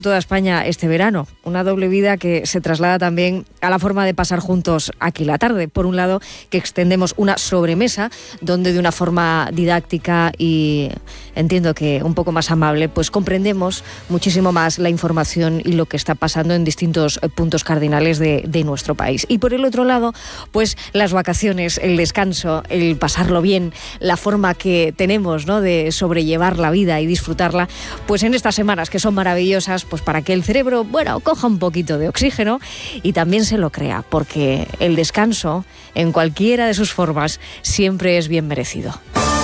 toda España este verano. Una doble vida que se traslada también a la forma de pasar juntos aquí la tarde. Por un lado, que extendemos una sobremesa donde de una forma didáctica y entiendo que un poco más amable, pues comprendemos muchísimo más la información y lo que está pasando en distintos puntos cardinales de nuestro país. Y por el otro lado, pues las vacaciones, el descanso, el pasarlo bien, la forma que tenemos, ¿no?, de sobrellevar la vida y disfrutarla, pues en estas semanas que son maravillosas, pues para que el cerebro, bueno, coja un poquito de oxígeno y también se lo crea, porque el descanso, en cualquiera de sus formas, siempre es bien merecido.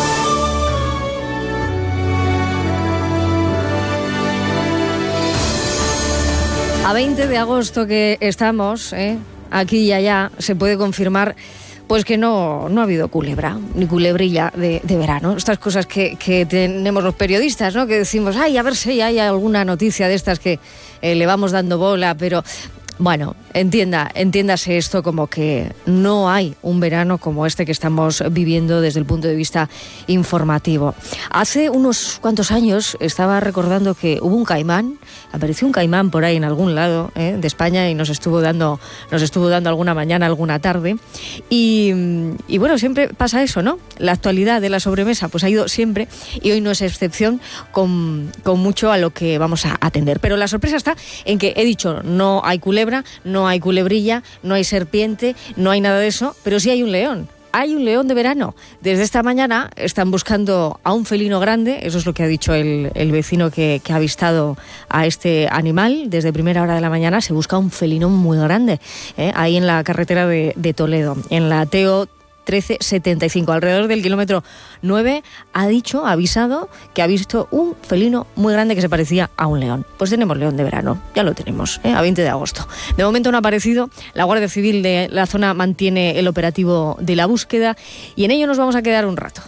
A 20 de agosto que estamos, aquí y allá, se puede confirmar pues que no ha habido culebra, ni culebrilla de verano. Estas cosas que tenemos los periodistas, ¿no?, que decimos, ay, a ver si hay alguna noticia de estas que le vamos dando bola, pero bueno, entiéndase esto como que no hay un verano como este que estamos viviendo desde el punto de vista informativo. Hace unos cuantos años estaba recordando que hubo un caimán, apareció un caimán por ahí en algún lado de España y nos estuvo dando alguna mañana, alguna tarde. Y bueno, siempre pasa eso, ¿no? La actualidad de la sobremesa pues ha ido siempre y hoy no es excepción con mucho a lo que vamos a atender. Pero la sorpresa está en que he dicho, no hay culebra, no hay culebrilla, no hay serpiente, no hay nada de eso, pero sí hay un león. Hay un león de verano. Desde esta mañana están buscando a un felino grande, eso es lo que ha dicho el vecino que ha avistado a este animal. Desde primera hora de la mañana se busca un felino muy grande, ahí en la carretera de Toledo, en la TO 1375, alrededor del kilómetro 9, ha avisado que ha visto un felino muy grande que se parecía a un león. Pues tenemos león de verano, ya lo tenemos, a 20 de agosto. De momento no ha aparecido, la Guardia Civil de la zona mantiene el operativo de la búsqueda y en ello nos vamos a quedar un rato.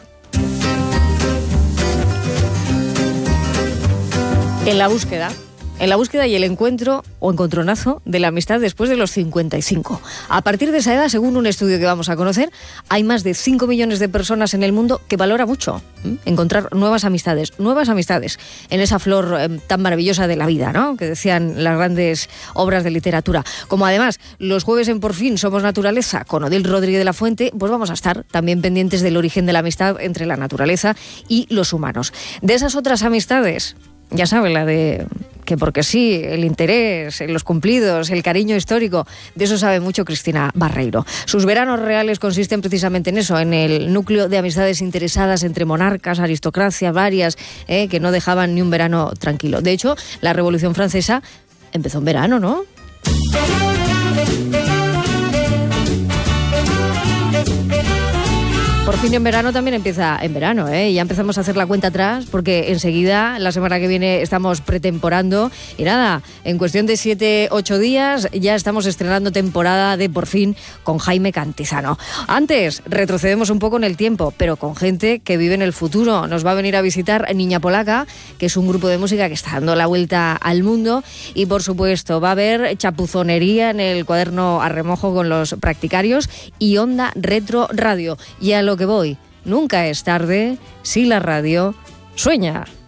En la búsqueda y el encuentro o encontronazo de la amistad después de los 55. A partir de esa edad, según un estudio que vamos a conocer, hay más de 5 millones de personas en el mundo que valora mucho encontrar nuevas amistades en esa flor tan maravillosa de la vida, ¿no?, que decían las grandes obras de literatura. Como además los jueves en Por fin somos naturaleza con Odil Rodríguez de la Fuente, pues vamos a estar también pendientes del origen de la amistad entre la naturaleza y los humanos. De esas otras amistades, ya saben, la de que porque sí, el interés, los cumplidos, el cariño histórico, de eso sabe mucho Cristina Barreiro. Sus veranos reales consisten precisamente en eso, en el núcleo de amistades interesadas entre monarcas, aristocracia, varias, que no dejaban ni un verano tranquilo. De hecho, la Revolución Francesa empezó en verano, ¿no? Por fin en verano también empieza en verano, Ya empezamos a hacer la cuenta atrás porque enseguida, la semana que viene, estamos pretemporando y nada, en cuestión de 7-8 días ya estamos estrenando temporada de Por fin con Jaime Cantizano. Antes, retrocedemos un poco en el tiempo, pero con gente que vive en el futuro. Nos va a venir a visitar Niña Polaca, que es un grupo de música que está dando la vuelta al mundo y, por supuesto, va a haber chapuzonería en el cuaderno a remojo con los practicarios y Onda Retro Radio. Y a lo que voy, nunca es tarde si la radio sueña.